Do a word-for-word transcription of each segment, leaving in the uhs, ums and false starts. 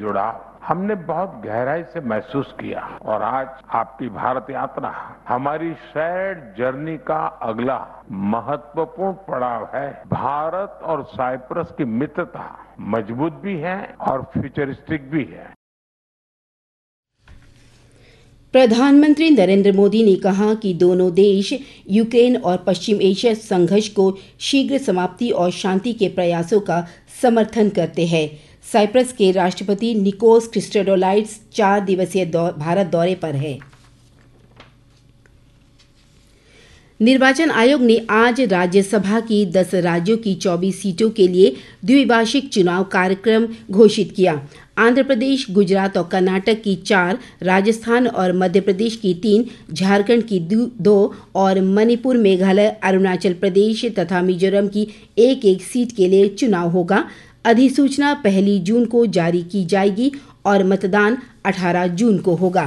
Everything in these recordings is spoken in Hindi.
जुड़ाव हमने बहुत गहराई से महसूस किया और आज आपकी भारत यात्रा हमारी शेयर्ड जर्नी का अगला महत्वपूर्ण पड़ाव है। भारत और साइप्रस की मित्रता मजबूत भी है और फ्यूचरिस्टिक भी है। प्रधानमंत्री नरेंद्र मोदी ने कहा कि दोनों देश यूक्रेन और पश्चिम एशिया संघर्ष को शीघ्र समाप्ति और शांति के प्रयासों का समर्थन करते हैं। साइप्रस के राष्ट्रपति निकोस क्रिस्टोडोलाइड्स चार दिवसीय दौ, भारत दौरे पर है। निर्वाचन आयोग ने आज राज्यसभा की दस राज्यों की चौबीस सीटों के लिए द्विभाषिक चुनाव कार्यक्रम घोषित किया। आंध्र प्रदेश, गुजरात और कर्नाटक की चार, राजस्थान और मध्य प्रदेश की तीन, झारखंड की दो और मणिपुर, मेघालय, अरुणाचल प्रदेश तथा मिजोरम की एक एक सीट के लिए चुनाव होगा। अधिसूचना पहली जून को जारी की जाएगी और मतदान अठारह जून को होगा।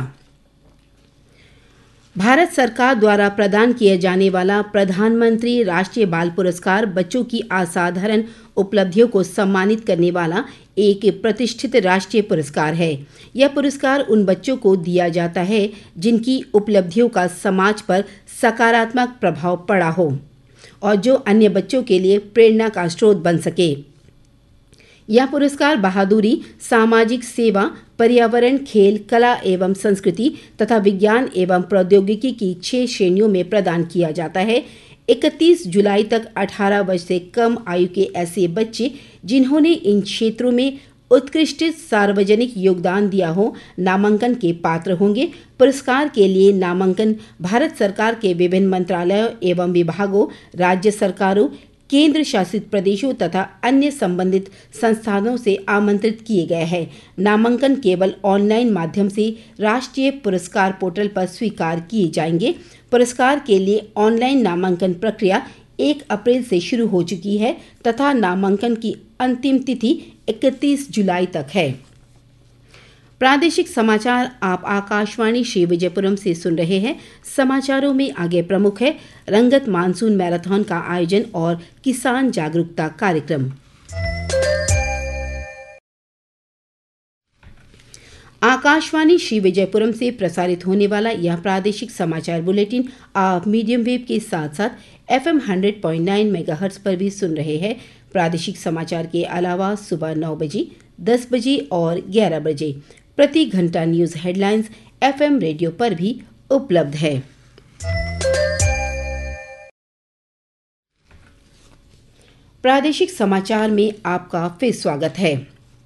भारत सरकार द्वारा प्रदान किया जाने वाला प्रधानमंत्री राष्ट्रीय बाल पुरस्कार बच्चों की असाधारण उपलब्धियों को सम्मानित करने वाला एक प्रतिष्ठित राष्ट्रीय पुरस्कार है। यह पुरस्कार उन बच्चों को दिया जाता है जिनकी उपलब्धियों का समाज पर सकारात्मक प्रभाव पड़ा हो और जो अन्य बच्चों के लिए प्रेरणा का स्रोत बन सके। यह पुरस्कार बहादुरी, सामाजिक सेवा, पर्यावरण, खेल, कला एवं संस्कृति तथा विज्ञान एवं प्रौद्योगिकी की छह श्रेणियों में प्रदान किया जाता है। इकतीस जुलाई तक अठारह वर्ष से कम आयु के ऐसे बच्चे जिन्होंने इन क्षेत्रों में उत्कृष्ट सार्वजनिक योगदान दिया हो, नामांकन के पात्र होंगे। पुरस्कार के लिए नामांकन भारत सरकार के विभिन्न मंत्रालयों एवं विभागों, राज्य सरकारों, केंद्र शासित प्रदेशों तथा अन्य संबंधित संस्थानों से आमंत्रित किए गए हैं। नामांकन केवल ऑनलाइन माध्यम से राष्ट्रीय पुरस्कार पोर्टल पर स्वीकार किए जाएंगे। पुरस्कार के लिए ऑनलाइन नामांकन प्रक्रिया एक अप्रैल से शुरू हो चुकी है तथा नामांकन की अंतिम तिथि इकतीस जुलाई तक है। प्रादेशिक समाचार आप आकाशवाणी श्री विजयपुरम से सुन रहे हैं। समाचारों में आगे प्रमुख है रंगत मानसून मैराथन का आयोजन और किसान जागरूकता कार्यक्रम। आकाशवाणी श्री विजयपुरम से प्रसारित होने वाला यह प्रादेशिक समाचार बुलेटिन आप मीडियम वेव के साथ साथ एफएम सौ पॉइंट नौ मेगाहर्ट्ज पर भी सुन रहे हैं। प्रादेशिक समाचार के अलावा सुबह नौ बजे, दस बजे और ग्यारह बजे प्रति घंटा न्यूज हेडलाइंस एफएम रेडियो पर भी उपलब्ध है। प्रादेशिक समाचार में आपका फिर स्वागत है।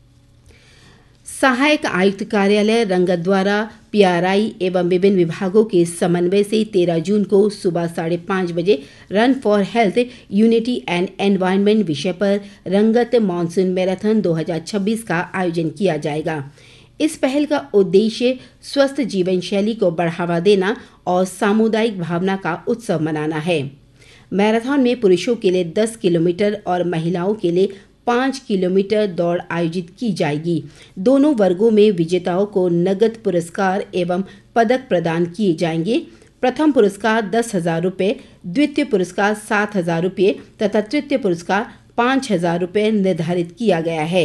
सहायक आयुक्त कार्यालय रंगत द्वारा पीआरआई एवं विभिन्न विभागों के समन्वय से तेरह जून को सुबह साढ़े पाँच बजे run for health, unity and environment विषय पर रंगत मानसून मैराथन दो हज़ार छब्बीस का आयोजन किया जाएगा। इस पहल का उद्देश्य स्वस्थ जीवन शैली को बढ़ावा देना और सामुदायिक भावना का उत्सव मनाना है। मैराथन में पुरुषों के लिए दस किलोमीटर और महिलाओं के लिए पाँच किलोमीटर दौड़ आयोजित की जाएगी। दोनों वर्गों में विजेताओं को नगद पुरस्कार एवं पदक प्रदान किए जाएंगे। प्रथम पुरस्कार दस हजार रुपये, द्वितीय पुरस्कार सात हजार रुपये तथा तृतीय पुरस्कार पाँच हजार रुपये निर्धारित किया गया है।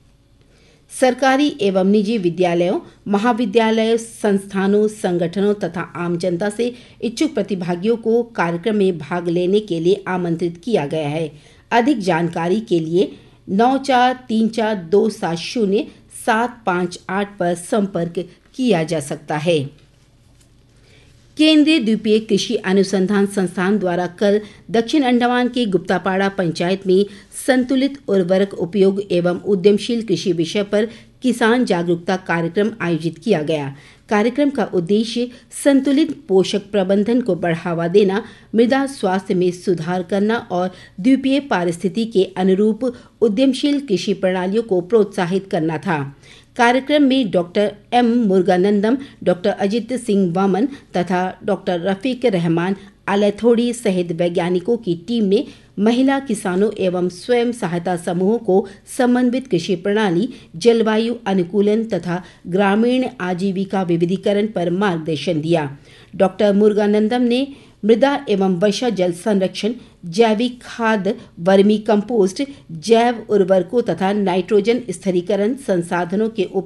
सरकारी एवं निजी विद्यालयों, महाविद्यालयों, संस्थानों, संगठनों तथा आम जनता से इच्छुक प्रतिभागियों को कार्यक्रम में भाग लेने के लिए आमंत्रित किया गया है। अधिक जानकारी के लिए नौ चार तीन चार दो सात शून्य सात पाँच आठ पर संपर्क किया जा सकता है। केंद्रीय द्वीपीय कृषि अनुसंधान संस्थान द्वारा कल दक्षिण अंडमान के गुप्तापाड़ा पंचायत में संतुलित उर्वरक उपयोग एवं उद्यमशील कृषि विषय पर किसान जागरूकता कार्यक्रम आयोजित किया गया। कार्यक्रम का उद्देश्य संतुलित पोषक प्रबंधन को बढ़ावा देना, मृदा स्वास्थ्य में सुधार करना और द्वीपीय पारिस्थिति के अनुरूप उद्यमशील कृषि प्रणालियों को प्रोत्साहित करना था। कार्यक्रम में doctor M Muruganandam, doctor Ajit Singh Vaman तथा डॉक्टर रफीक रहमान आलेथोड़ी सहित वैज्ञानिकों की टीम ने महिला किसानों एवं स्वयं सहायता समूहों को समन्वित कृषि प्रणाली, जलवायु अनुकूलन तथा ग्रामीण आजीविका विविधीकरण पर मार्गदर्शन दिया। डॉक्टर मुरुगानंदम ने मृदा एवं वर्षा जल संरक्षण, जैविक खाद, वर्मी कंपोस्ट, जैव उर्वरकों तथा नाइट्रोजन स्थिरीकरण संसाधनों के